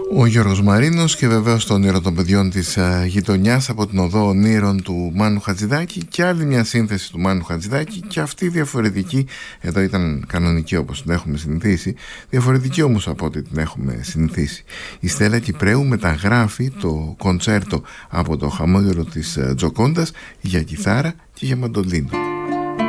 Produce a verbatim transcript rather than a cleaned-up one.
Ο Γιώργος Μαρίνος και βεβαίως το όνειρο των παιδιών της α, γειτονιάς από την οδό ονείρων του Μάνου Χατζηδάκη, και άλλη μια σύνθεση του Μάνου Χατζηδάκη, και αυτή διαφορετική. Εδώ ήταν κανονική όπως την έχουμε συνηθίσει, διαφορετική όμως από ό,τι την έχουμε συνηθίσει. Η Στέλλα Κυπρέου μεταγράφει το κοντσέρτο από το χαμόγελο της Τζοκόντας για κιθάρα και για μαντολίνο.